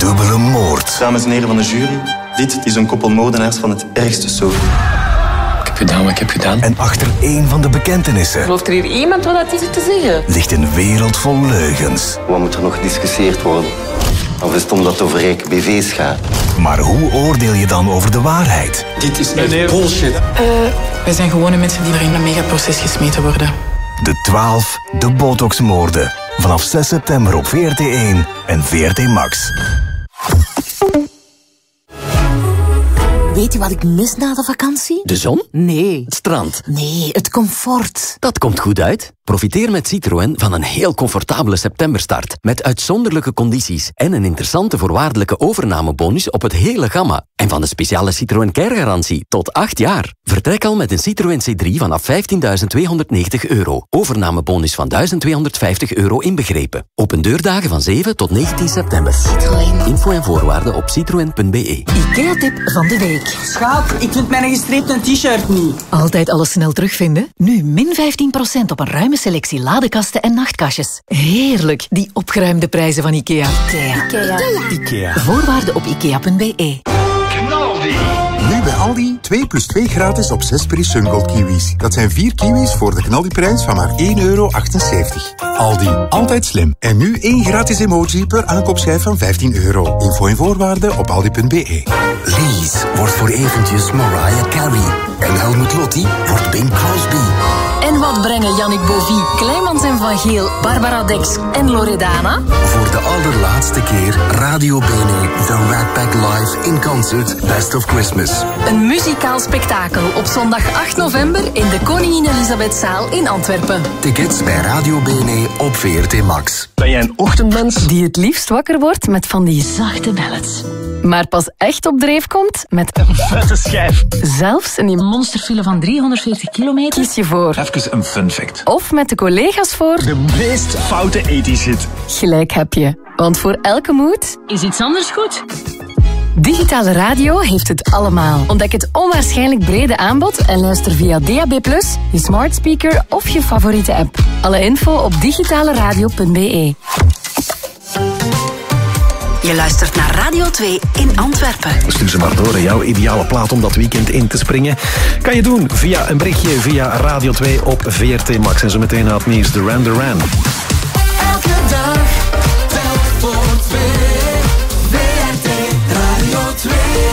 dubbele moord. Dames en heren van de jury, dit is een koppel moordenaars van het ergste soort. Ik heb gedaan wat ik heb gedaan. En achter één van de bekentenissen... Gelooft er hier iemand wat hij zit te zeggen? ...ligt een wereld vol leugens. Wat moet er nog gediscussieerd worden? Of is het omdat het over rijke BV's gaat? Maar hoe oordeel je dan over de waarheid? Dit is echt bullshit. Wij zijn gewone mensen die er in een megaproces gesmeten worden. De 12, de Botox-moorden. Vanaf 6 september op VRT1 en VRT Max. Weet je wat ik mis na de vakantie? De zon? Nee. Het strand? Nee, het comfort. Dat komt goed uit. Profiteer met Citroën van een heel comfortabele septemberstart. Met uitzonderlijke condities en een interessante voorwaardelijke overnamebonus op het hele gamma. En van de speciale Citroën Care-garantie tot 8 jaar. Vertrek al met een Citroën C3 vanaf €15.290. Overnamebonus van €1.250 inbegrepen. Open deurdagen van 7 tot 19 september. Citroën. Info en voorwaarden op citroen.be. IKEA-tip van de week. Schaap, ik vind mijn gestreepte t-shirt niet. Altijd alles snel terugvinden? Nu min 15% op een ruime selectie ladekasten en nachtkastjes. Heerlijk, die opgeruimde prijzen van IKEA. IKEA. Voorwaarden op ikea.be. Nu bij Aldi 2 plus 2 gratis op 6 Peri Sungold kiwis. Dat zijn 4 kiwis voor de knaldiprijs van maar €1,78. Aldi, altijd slim. En nu 1 gratis emoji per aankoopschijf van €15. Info en voorwaarden op aldi.be. Lies wordt voor eventjes Mariah Carey. En Helmut Lotti wordt Bing Crosby. En wat brengen Yannick Bovie, Kleimans en Van Geel, Barbara Dex en Loredana? Voor de allerlaatste keer Radio Bene, The Rat Pack Live in concert Best of Christmas. Een muzikaal spektakel op zondag 8 november in de Koningin Elisabethzaal in Antwerpen. Tickets bij Radio Bene op VRT Max. Ben jij een ochtendmens? Die het liefst wakker wordt met van die zachte ballads. Maar pas echt op dreef komt met Een vette schijf. zelfs een monsterfile van 340 kilometer. Kies je voor. Even een fun fact. Of met de collega's voor. De meest foute 80's hit. Gelijk heb je. Want voor elke mood Is iets anders goed? Digitale radio heeft het allemaal. Ontdek het onwaarschijnlijk brede aanbod en luister via DAB+, je smart speaker of je favoriete app. Alle info op digitaleradio.be. Je luistert naar Radio 2 in Antwerpen. Stuur ze maar door, jouw ideale plaat om dat weekend in te springen. Kan je doen via een berichtje via Radio 2 op VRT Max. En zo meteen naar het nieuws, Duran Duran. Elke dag, telk voor 2. VRT Radio 2.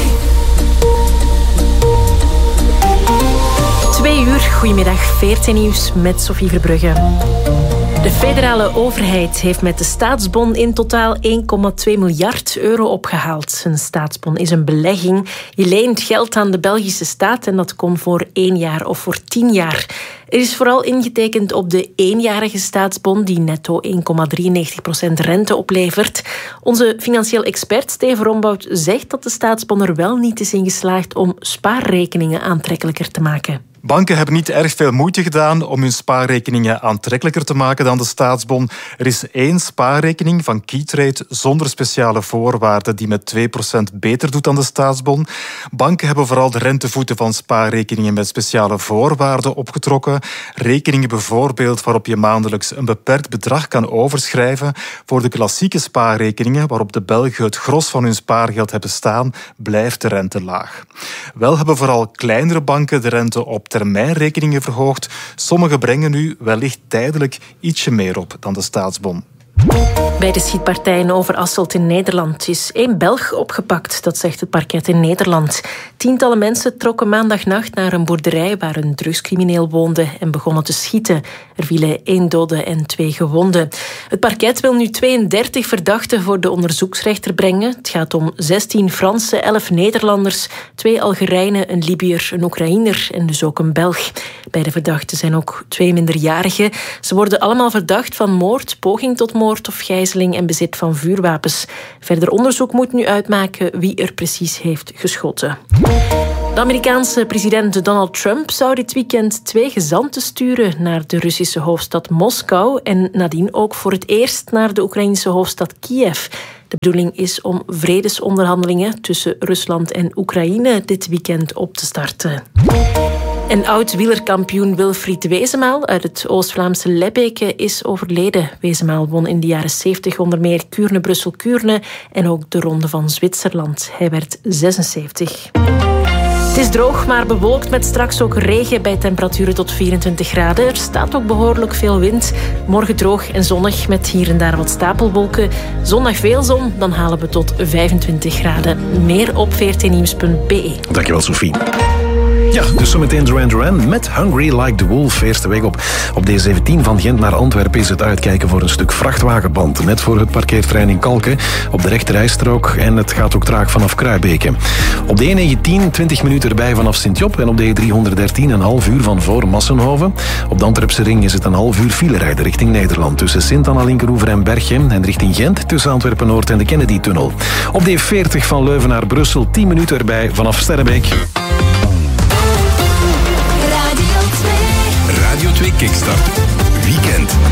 2 uur, goedemiddag, VRT Nieuws met Sophie Verbrugge. De federale overheid heeft met de staatsbon in totaal €1,2 miljard opgehaald. Een staatsbon is een belegging. Je leent geld aan de Belgische staat en dat kon voor 1 jaar of voor 10 jaar. Er is vooral ingetekend op de eenjarige staatsbon die netto 1,93% rente oplevert. Onze financieel expert Steven Rombout zegt dat de staatsbon er wel niet is in geslaagd om spaarrekeningen aantrekkelijker te maken. Banken hebben niet erg veel moeite gedaan om hun spaarrekeningen aantrekkelijker te maken dan de staatsbon. Er is 1 spaarrekening van Keytrade zonder speciale voorwaarden die met 2% beter doet dan de staatsbon. Banken hebben vooral de rentevoeten van spaarrekeningen met speciale voorwaarden opgetrokken. Rekeningen bijvoorbeeld waarop je maandelijks een beperkt bedrag kan overschrijven. Voor de klassieke spaarrekeningen waarop de Belgen het gros van hun spaargeld hebben staan, blijft de rente laag. Wel hebben vooral kleinere banken de rente op termijnrekeningen verhoogd. Sommige brengen nu wellicht tijdelijk ietsje meer op dan de staatsbon. Bij de schietpartij in Overasselt in Nederland is 1 Belg opgepakt, dat zegt het parket in Nederland. Tientallen mensen trokken maandagnacht naar een boerderij waar een drugscrimineel woonde en begonnen te schieten. Er vielen 1 dode en 2 gewonden. Het parket wil nu 32 verdachten voor de onderzoeksrechter brengen. Het gaat om 16 Fransen, 11 Nederlanders, 2 Algerijnen, een Libiër, een Oekraïner en dus ook een Belg. Bij de verdachten zijn ook 2 minderjarigen. Ze worden allemaal verdacht van moord, poging tot moord of gijzeling en bezit van vuurwapens. Verder onderzoek moet nu uitmaken wie er precies heeft geschoten. De Amerikaanse president Donald Trump zou dit weekend 2 gezanten sturen naar de Russische hoofdstad Moskou en nadien ook voor het eerst naar de Oekraïnse hoofdstad Kiev. De bedoeling is om vredesonderhandelingen tussen Rusland en Oekraïne dit weekend op te starten. En oud-wielerkampioen Wilfried Wezemaal uit het Oost-Vlaamse Lebbeke is overleden. Wezemaal won in de jaren 70 onder meer Kuurne-Brussel-Kuurne en ook de Ronde van Zwitserland. Hij werd 76. Het is droog, maar bewolkt met straks ook regen bij temperaturen tot 24 graden. Er staat ook behoorlijk veel wind. Morgen droog en zonnig met hier en daar wat stapelwolken. Zondag veel zon, dan halen we tot 25 graden. Meer op vrtnieuws.be. Dankjewel, Sophie. Ja, dus zometeen Duran Duran met Hungry Like the Wolf. Eerste weg op de A17 van Gent naar Antwerpen is het uitkijken voor een stuk vrachtwagenband. Net voor het parkeerterrein in Kalken op de rechterrijstrook. En het gaat ook traag vanaf Kruibeke. Op de E19 20 minuten erbij vanaf Sint-Job. En op de E313 een half uur van voor Massenhoven. Op de Antwerpse ring is het een half uur file rijden richting Nederland. Tussen Sint-Anna-Linkeroever en Berchem. En richting Gent tussen Antwerpen-Noord en de Kennedy-tunnel. Op de E40 van Leuven naar Brussel 10 minuten erbij vanaf Sterrebeek. Radio 2 Kickstart. Weekend.